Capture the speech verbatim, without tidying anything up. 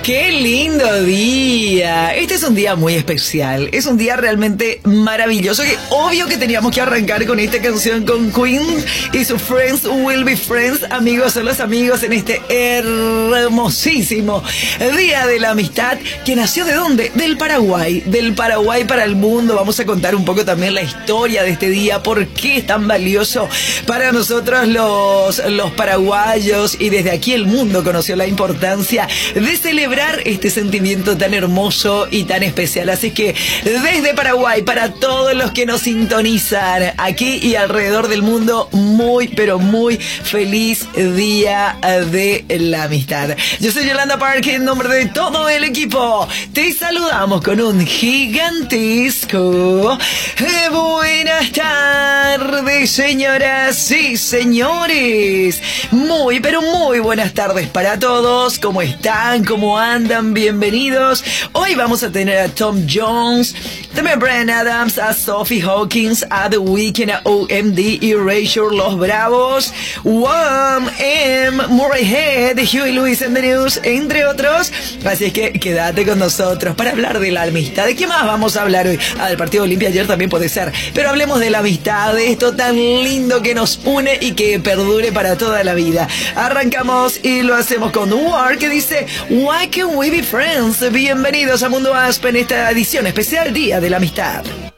¡Qué lindo día! Este es un día muy especial. Es un día realmente maravilloso. Que obvio que teníamos que arrancar con esta canción con Queen y su Friends Will Be Friends. Amigos son los amigos en este hermosísimo Día de la Amistad. ¿Que nació de dónde? Del Paraguay. Del Paraguay para el mundo. Vamos a contar un poco también la historia de este día. ¿Por qué es tan valioso para nosotros los, los paraguayos? Y desde aquí el mundo conoció la importancia de celebrar este sentimiento tan hermoso y tan especial. Así que desde Paraguay, para todos los que nos sintonizan aquí y alrededor del mundo, muy pero muy feliz Día de la Amistad. Yo soy Yolanda Park, en nombre de todo el equipo te saludamos con un gigantesco eh, buenas tardes, señoras y señores. Muy pero muy buenas tardes para todos. ¿Cómo están? ¿Cómo andan? Bienvenidos. Hoy vamos a tener a Tom Jones, también a Bryan Adams, a Sophie Hawkins, a The Weeknd, a O M D, Erasure, Los Bravos, Wham, M, Murray Head, Huey Lewis and the News, entre otros. Así es que quédate con nosotros para hablar de la amistad. ¿De qué más vamos a hablar hoy? Ah, del partido Olimpia ayer también puede ser. Pero hablemos de la amistad, de esto tan lindo que nos une y que perdure para toda la vida. Arrancamos y lo hacemos con War, que dice Why Can We Be Friends. Bienvenidos a Mundo Aspen en esta edición especial Día de la Amistad.